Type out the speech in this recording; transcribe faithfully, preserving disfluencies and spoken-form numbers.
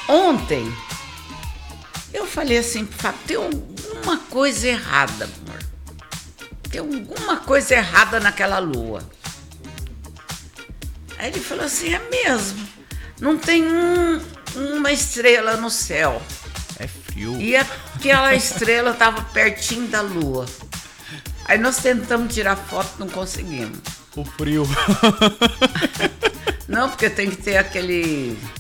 Ontem, eu falei assim, Fábio, tem alguma coisa errada, amor. Tem alguma coisa errada naquela lua. Aí ele falou assim, é mesmo. Não tem um, uma estrela no céu. É frio. E aquela estrela estava pertinho da lua. Aí nós tentamos tirar foto, não conseguimos. O frio. Não, porque tem que ter aquele